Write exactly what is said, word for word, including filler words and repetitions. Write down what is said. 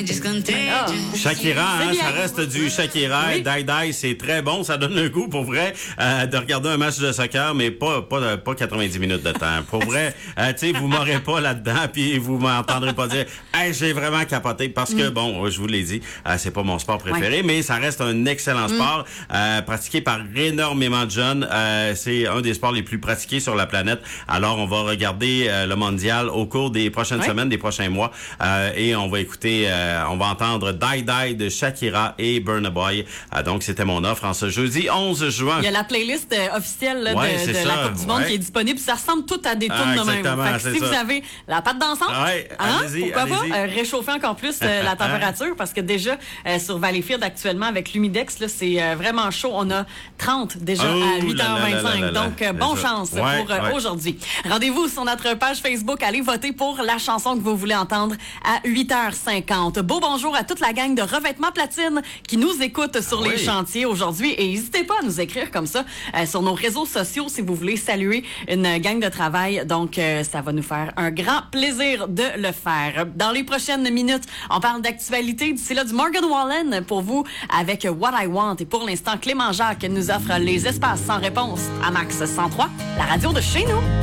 Shakira, hein, ça reste du Shakira. Oui. Die Die, c'est très bon. Ça donne le goût, pour vrai, euh, de regarder un match de soccer, mais pas pas pas quatre-vingt-dix minutes de temps. Pour vrai, euh, tu sais, vous m'aurez pas là-dedans, puis vous m'entendrez pas dire « Hey, j'ai vraiment capoté », parce que, mm. bon, je vous l'ai dit, euh, c'est pas mon sport préféré, ouais. mais ça reste un excellent sport, mm. euh, pratiqué par énormément de jeunes. Euh, c'est un des sports les plus pratiqués sur la planète. Alors, on va regarder euh, le mondial au cours des prochaines ouais. semaines, des prochains mois, euh, et on va écouter, euh, on va entendre Die Die de Shakira et Burna Boy. Euh, donc, c'était mon offre en ce jeudi onze juin. Il y a la playlist euh, officielle là, ouais, de, de la Coupe du Monde ouais. qui est disponible. Ça ressemble tout à des tunes ah, de même. Fait que si ça. vous avez la patte dansante, ouais, hein, pourquoi allez-y. pas euh, réchauffer encore plus euh, la température, parce que déjà, euh, sur Valleyfield actuellement, avec l'Humidex, là, c'est euh, vraiment chaud. On a trente déjà oh, à huit heures vingt-cinq. Là, là, là, là, donc, euh, bonne chance ouais, pour euh, ouais. aujourd'hui. Rendez-vous sur notre page Facebook. Allez voter pour la chanson que vous voulez entendre à huit heures cinquante. Beau bonjour à toute la gang de Revêtement Platine qui nous écoute sur ah, les oui. chantiers aujourd'hui. Et n'hésitez pas à nous écrire comme ça euh, sur nos réseaux sociaux si vous voulez saluer une gang de travail. Donc, euh, ça va nous faire un grand plaisir de le faire. Dans les prochaines minutes, on parle d'actualité. D'ici là, du Morgan Wallen pour vous avec What I Want. Et pour l'instant, Clément Jacques nous offre les espaces sans réponse à Max cent trois, la radio de chez nous.